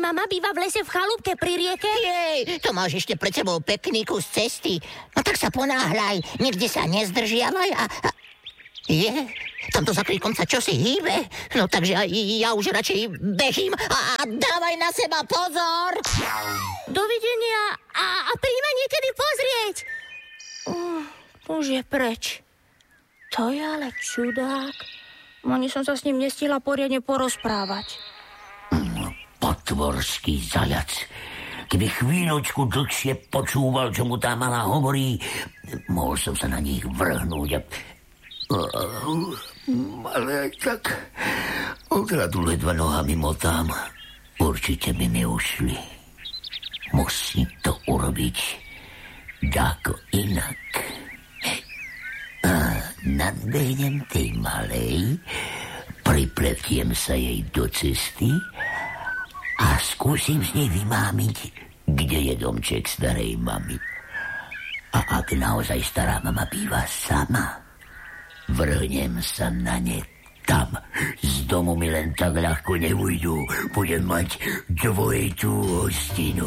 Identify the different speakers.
Speaker 1: mama býva v lese v chalúbke pri rieke?
Speaker 2: Jej, to máš ešte pred sebou pekný kus cesty. No tak sa ponáhľaj, nikde sa nezdržiavaj a... Tamto za kríkom sa čosi hýbe. No takže ja už radšej bežím a dávaj na seba pozor.
Speaker 1: Dovidenia a príjma niekedy pozrieť. Už je preč. To je ale čudák. Ani som sa s ním nestihla poriadne porozprávať.
Speaker 3: Potvorský zajac. Keby chvíľočku dlhšie počúval, čo mu tá malá hovorí, mohol som sa na nich vrhnúť ale aj tak odradu ledva nohami motám. Určite by mi ušli. Musím to urobiť dáko inak. Nadbehnem tej malej, pripletiem sa jej do cesty a skúsim z nej vymámiť, kde je domček starej mamy. A ak naozaj stará mama býva sama, vrhnem sa na ne tam. Z domu mi len tak ľahko neujdu. Budem mať dvojitú hostinu.